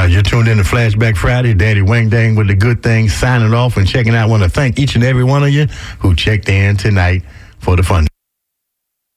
You're tuned in to Flashback Friday. Daddy Wang Dang with the good things, signing off and checking out. I want to thank each and every one of you who checked in tonight for the fun.